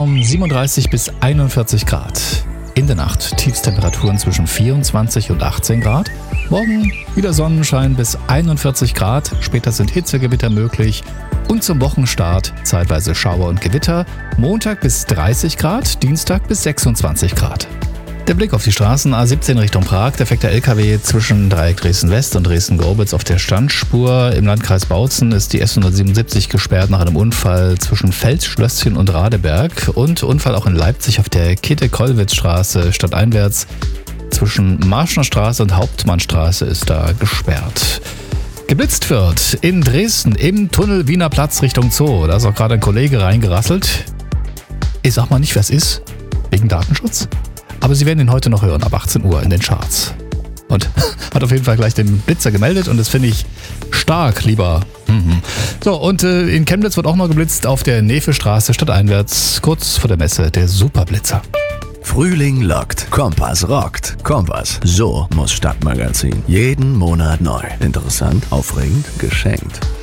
Raum 37 bis 41 Grad. In der Nacht Tiefstemperaturen zwischen 24 und 18 Grad. Morgen wieder Sonnenschein bis 41 Grad. Später sind Hitzegewitter möglich. Und zum Wochenstart zeitweise Schauer und Gewitter. Montag bis 30 Grad, Dienstag bis 26 Grad. Der Blick auf die Straßen A17 Richtung Prag. Der fährt der LKW zwischen Dreieck Dresden-West und Dresden-Gorbitz auf der Standspur. Im Landkreis Bautzen ist die S177 gesperrt nach einem Unfall zwischen Felsschlösschen und Radeberg. Und Unfall auch in Leipzig auf der Käthe-Kollwitz-Straße stadteinwärts. Zwischen Marschner Straße und Hauptmannstraße ist da gesperrt. Geblitzt wird in Dresden im Tunnel Wiener Platz Richtung Zoo. Da ist auch gerade ein Kollege reingerasselt. Ich sag mal nicht, wer es ist, wegen Datenschutz. Aber Sie werden ihn heute noch hören, ab 18 Uhr in den Charts. Und hat auf jeden Fall gleich den Blitzer gemeldet und das finde ich stark, lieber. So, und in Chemnitz wird auch noch geblitzt auf der Nevestraße stadteinwärts, kurz vor der Messe der Superblitzer. Frühling lockt, Kompass rockt. Kompass, so muss Stadtmagazin. Jeden Monat neu. Interessant, aufregend, geschenkt.